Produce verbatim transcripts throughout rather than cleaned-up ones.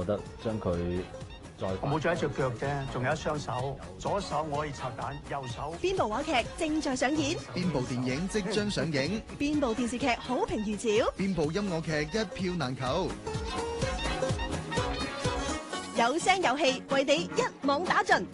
得將佢再我冇咗一隻腳啫，仲有一雙手，左手我可以拆彈，右手。 邊部話劇正在上演？ 邊部電影即將上映？ 邊部電視劇好評如潮？ 邊部音樂劇一票難求？ 有聲有氣，為你一網打盡。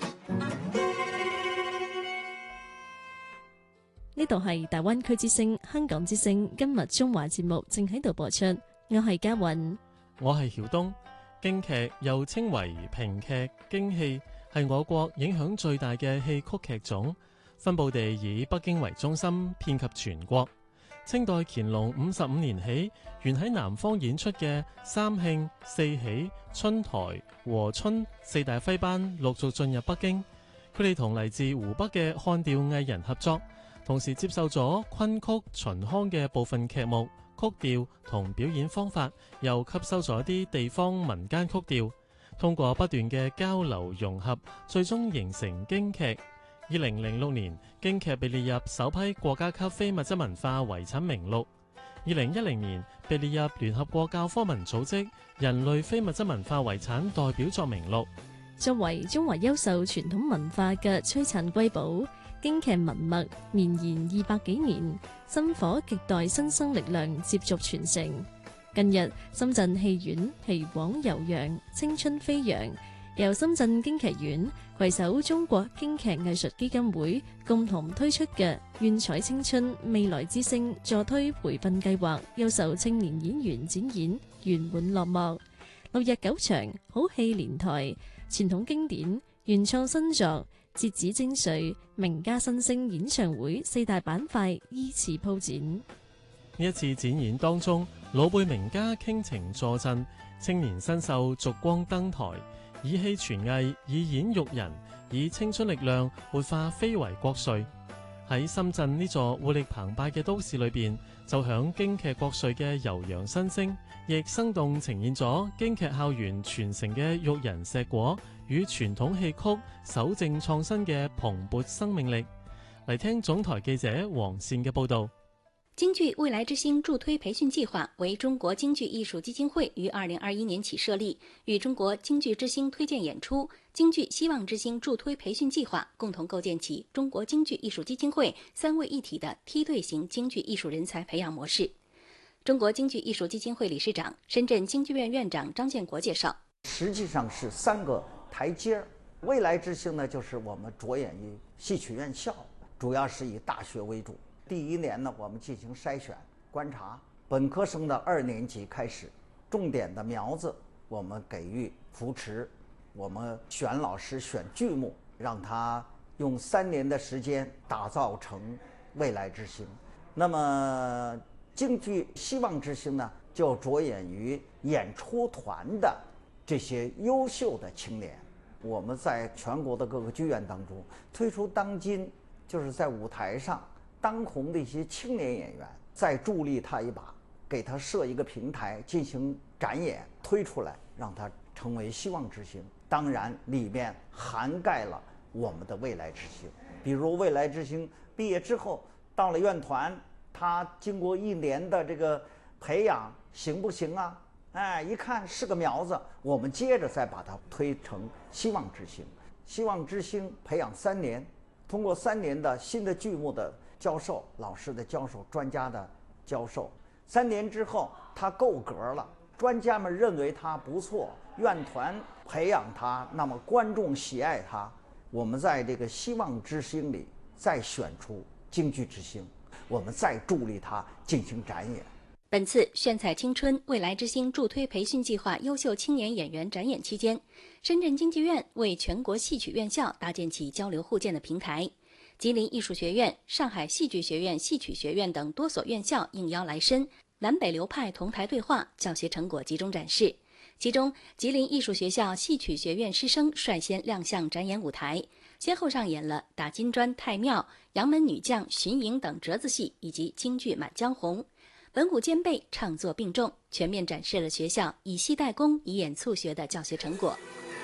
呢度係大灣區之聲、香港之聲，今日中華節目正喺度播出。我係嘉韻， 我係曉東。京劇又稱為評劇、京戲，係我國影響最大嘅戲曲劇種，分佈地以北京為中心，遍及全國。清代乾隆五十五年起，原喺南方演出嘅三慶、四喜、春台、和春四大徽班陸續進入北京，佢哋同嚟自湖北嘅漢調藝人合作，同時接受咗昆曲、秦腔嘅部分劇目、曲調同表演方法，又吸收咗啲地方民間曲調，通過不斷嘅交流融合，最終形成京劇。二零零六年，京劇被列入首批國家級非物質文化遺產名錄。二零一零年，被列入聯合國教科文組織人類非物質文化遺產代表作名錄。 作為中華優秀傳統文化嘅璀璨瑰寶，京劇文脈綿延二百幾年，薪火亟待新生力量接續傳承。近日，深圳戲院奇往悠揚，青春飛揚，由深圳京劇院攜手中國京劇藝術基金會共同推出嘅願彩青春未來之星助推培訓計劃，優秀青年演員展演圓滿落幕。六日九場，好戲連台，傳統經典、原創新作、折子精髓、名家新星演唱會四大板塊依次鋪展。 呢一次展演當中，老輩名家傾情助陣，青年新秀續光登台，以戲傳藝，以演育人，以青春力量活化非遺國粹。喺深圳呢座活力澎湃嘅都市裏邊，就響京劇國粹嘅悠揚新聲，亦生動呈現咗京劇校園傳承嘅育人碩果與傳統戲曲守正創新嘅蓬勃生命力。嚟聽總台記者黃善嘅報道。 京劇未來之星助推培訓計劃為中國京劇藝術基金會於二零二一年起設立，與中國京劇之星推薦演出、京劇希望之星助推培訓計劃共同構建起中國京劇藝術基金會三位一體的梯隊型京劇藝術人才培養模式。中國京劇藝術基金會理事長、深圳京劇院院長張建國介紹， 實際上是三個台階。未來之星呢，就是我們着眼於戲曲院校，主要是以大學為主。第一年呢，我們進行篩選觀察，本科生的二年級開始，重點的苗子我們給予扶持，我們選老師選劇目，讓他用三年的時間打造成未來之星。那麼京劇希望之星呢，就着眼於演出團的這些優秀的青年。我們在全國的各個劇院當中推出當今就是在舞台上當紅的一些青年演員，再助力他一把，給他設一個平台進行展演，推出來，讓他成為希望之星。當然裡面涵蓋了我們的未來之星，比如未來之星畢業之後到了院團，他經過一年的這個培養行不行啊？哎，一看是個苗子，我們接着再把它推成希望之星。希望之星培養三年，通過三年的新的劇目的教授、老師的教授、專家的教授，三年之後他夠格了，專家們認為他不錯，院團培養他，那麼觀眾喜愛他，我們在這個希望之星裡再選出京劇之星，我們再助力他進行展演。 本次炫彩青春未來之星助推培訓計劃優秀青年演員展演期間，深圳京劇院為全國戲曲院校搭建起交流互鑑的平台。吉林藝術學院、上海戲劇學院戲曲學院等多所院校應邀來深，南北流派同台對話，教學成果集中展示。其中，吉林藝術學校戲曲學院師生率先亮相展演舞台，先後上演了打金磚太庙、杨门女將巡营等折子戲以及京劇滿江紅。文武兼備，唱作並重，全面展示了學校以戲代功、以演促學的教學成果。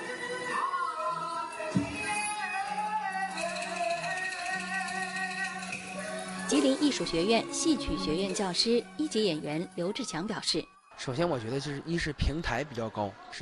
吉林藝術學院戲曲學院教師、一級演員劉志強表示： 首先，我覺得就是一是平台比較高，是